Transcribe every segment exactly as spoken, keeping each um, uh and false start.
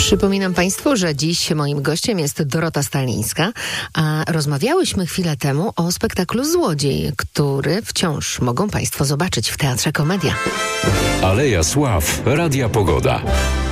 Przypominam Państwu, że dziś moim gościem jest Dorota Stalińska, a rozmawiałyśmy chwilę temu o spektaklu Złodziej, który wciąż mogą Państwo zobaczyć w Teatrze Komedia. Aleja Sław, Radia Pogoda.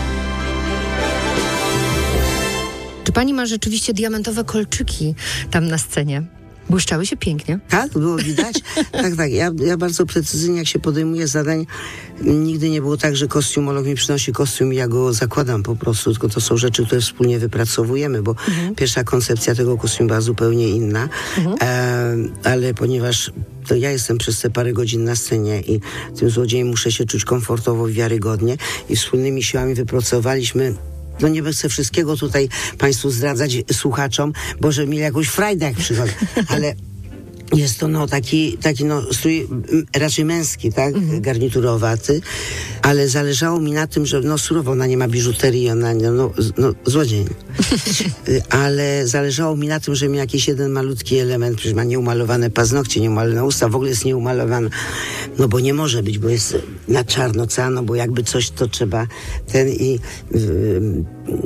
Czy Pani ma rzeczywiście diamentowe kolczyki tam na scenie? Błyszczały się pięknie. Tak, było widać. tak, tak. Ja, ja bardzo precyzyjnie, jak się podejmuję zadań, nigdy nie było tak, że kostiumolog mi przynosi kostium i ja go zakładam po prostu, tylko to są rzeczy, które wspólnie wypracowujemy, bo mhm. pierwsza koncepcja tego kostiumu była zupełnie inna, mhm. e, ale ponieważ to ja jestem przez te parę godzin na scenie i tym złodziejem muszę się czuć komfortowo i wiarygodnie i wspólnymi siłami wypracowaliśmy. No nie chcę wszystkiego tutaj Państwu zdradzać, słuchaczom, bo żeby mieli jakąś frajdę, jak przychodzą, ale jest to no taki, taki no strój raczej męski, tak, mhm. garniturowaty, ale zależało mi na tym, że no surowo, ona nie ma biżuterii, ona no, no, no złodziej. ale zależało mi na tym, że mi jakiś jeden malutki element, przecież ma nieumalowane paznokcie, nieumalowane usta, w ogóle jest nieumalowane, no bo nie może być, bo jest na czarno cała, no bo jakby coś to trzeba ten i yy,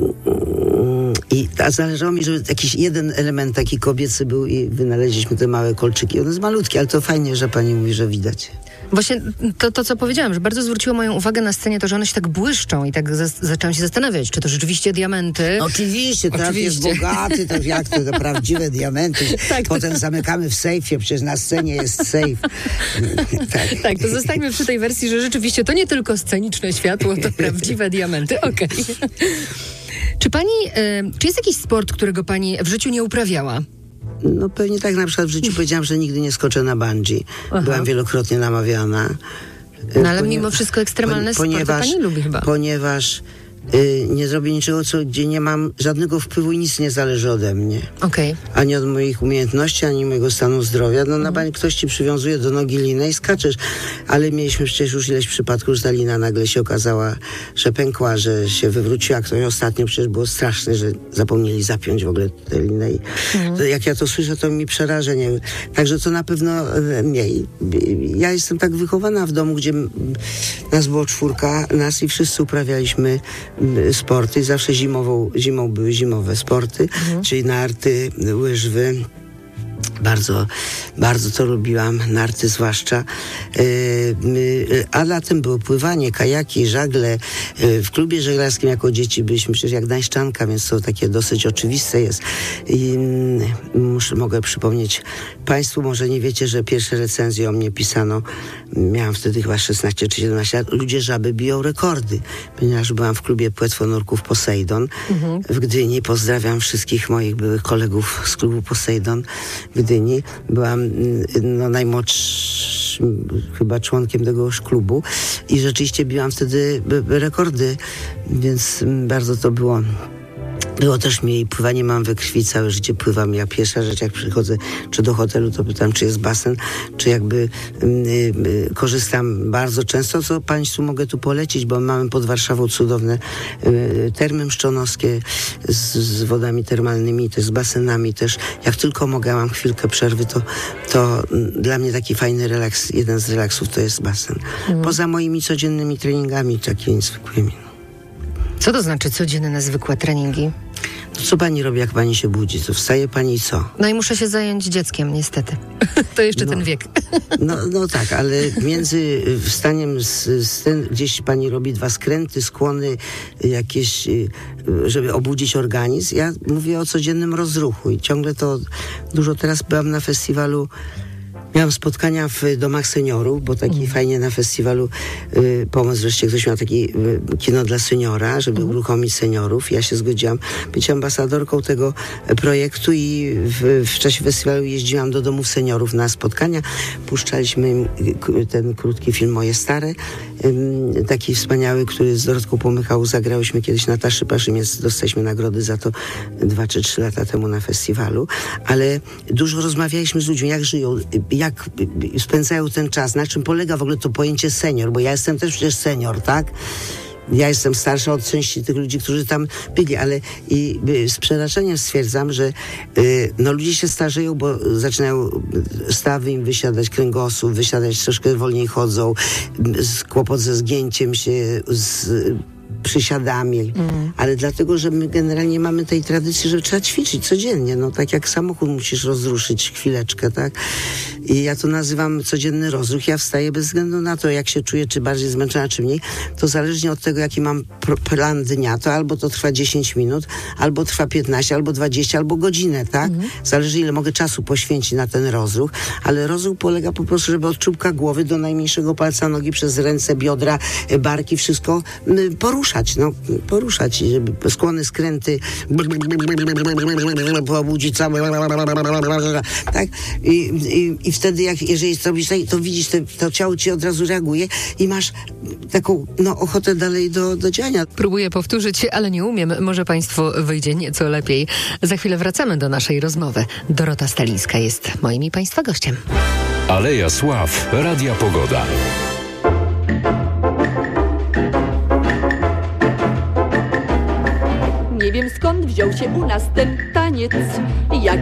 I a zależało mi, żeby jakiś jeden element taki kobiecy był i wynaleźliśmy te małe kolczyki. One jest malutkie, ale to fajnie, że pani mówi, że widać. Właśnie to, to co powiedziałam, że bardzo zwróciło moją uwagę na scenie to, że one się tak błyszczą i tak za- zaczęłam się zastanawiać, czy to rzeczywiście diamenty. No oczywiście, teatr jest bogaty, to jak to, to prawdziwe diamenty. tak, Potem to... zamykamy w sejfie, przecież na scenie jest sejf. tak. tak, to zostańmy przy tej wersji, że rzeczywiście to nie tylko sceniczne światło, to prawdziwe diamenty. Okej. Okay. Czy pani, y, czy jest jakiś sport, którego pani w życiu nie uprawiała? No pewnie tak, na przykład w życiu powiedziałam, że nigdy nie skoczę na bungee. Aha. Byłam wielokrotnie namawiana. No ale Ponie- mimo wszystko ekstremalne sporty pani lubi chyba. Ponieważ y, nie zrobię niczego, co, gdzie nie mam żadnego wpływu i nic nie zależy ode mnie. Okay. Ani od moich umiejętności, ani mojego stanu zdrowia. No na mhm. bani ktoś ci przywiązuje do nogi linę i skaczesz. Ale mieliśmy przecież już ileś przypadków, że ta lina nagle się okazała, że pękła, że się wywróciła. Ktoś ostatnio przecież było straszne, że zapomnieli zapiąć w ogóle tę linę. I mhm. to, jak ja to słyszę, to mi przerażenie. Także to na pewno e, mniej. Ja jestem tak wychowana w domu, gdzie nas było czwórka, nas i wszyscy uprawialiśmy sporty i zawsze zimową, zimą były zimowe sporty, mhm. czyli narty, łyżwy. Bardzo, bardzo to lubiłam, narty zwłaszcza. Yy, a latem było pływanie, kajaki, żagle. Yy, w klubie żeglarskim jako dzieci byliśmy przecież jak Gdańszczanka, więc to takie dosyć oczywiste jest. I yy, muszę, mogę przypomnieć Państwu, może nie wiecie, że pierwsze recenzje o mnie pisano, miałam wtedy chyba szesnaście czy siedemnaście lat, ludzie żaby biją rekordy, ponieważ byłam w klubie płetwonurków Posejdon mhm. w Gdyni. Pozdrawiam wszystkich moich byłych kolegów z klubu Posejdon w Gdyni. Byłam no, najmłodszym chyba członkiem tegoż klubu i rzeczywiście biłam wtedy rekordy, więc bardzo to było. Było też mniej pływanie, mam we krwi, całe życie pływam. Ja pierwsza rzecz, jak przychodzę czy do hotelu, to pytam, czy jest basen, czy jakby y, y, korzystam bardzo często, co Państwu mogę tu polecić, bo mamy pod Warszawą cudowne y, termy mszczonowskie z, z wodami termalnymi, też z basenami też. Jak tylko mogę, mam chwilkę przerwy, to, to y, dla mnie taki fajny relaks, jeden z relaksów to jest basen. Mhm. Poza moimi codziennymi treningami, takimi zwykłymi. Co to znaczy codzienne, zwykłe treningi? To co pani robi, jak pani się budzi? To wstaje pani i co? No i muszę się zająć dzieckiem, niestety. To jeszcze no, ten wiek. No, no tak, ale między wstaniem z, z ten, gdzieś pani robi dwa skręty, skłony jakieś, żeby obudzić organizm. Ja mówię o codziennym rozruchu i ciągle to dużo. Teraz byłam na festiwalu. Miałam spotkania w domach seniorów, bo taki mm. fajnie na festiwalu y, pomysł, wreszcie ktoś miał taki y, kino dla seniora, żeby mm. uruchomić seniorów. Ja się zgodziłam być ambasadorką tego projektu i w, w czasie festiwalu jeździłam do domów seniorów na spotkania. Puszczaliśmy im ten krótki film Moje Stare, y, taki wspaniały, który z Dorotką Pomychałą zagrałyśmy kiedyś na Taszy Paszymiec. Dostaliśmy nagrody za to dwa czy trzy lata temu na festiwalu. Ale dużo rozmawialiśmy z ludźmi, jak żyją, jak spędzają ten czas, na czym polega w ogóle to pojęcie senior, bo ja jestem też przecież senior, tak? Ja jestem starsza od części tych ludzi, którzy tam byli, ale i y, z przerażeniem stwierdzam, że y, no ludzie się starzeją, bo zaczynają stawy im wysiadać, kręgosłup wysiadać, troszkę wolniej chodzą, z, kłopot ze zgięciem się, z przysiadami, mm. ale dlatego, że my generalnie mamy tej tradycji, że trzeba ćwiczyć codziennie, no tak jak samochód musisz rozruszyć chwileczkę, tak? I ja to nazywam codzienny rozruch. Ja wstaję bez względu na to, jak się czuję, czy bardziej zmęczona, czy mniej, to zależnie od tego, jaki mam plan dnia, to albo to trwa dziesięć minut, albo trwa piętnaście, albo dwadzieścia, albo godzinę, tak? Mm. Zależy, ile mogę czasu poświęcić na ten rozruch, ale rozruch polega po prostu, żeby od czubka głowy do najmniejszego palca nogi, przez ręce, biodra, barki, wszystko poruszać, no, poruszać, żeby skłony, skręty, pobudzić całe, tak? I, i, i wtedy, jak, jeżeli zrobisz tak, to widzisz, to, to ciało ci od razu reaguje i masz taką, no, ochotę dalej do, do działania. Próbuję powtórzyć, ale nie umiem. Może państwu wyjdzie nieco lepiej. Za chwilę wracamy do naszej rozmowy. Dorota Stalińska jest moim i państwa gościem. Aleja Sław, Radia Pogoda. Nie wiem, skąd wziął się u nas ten taniec. Jak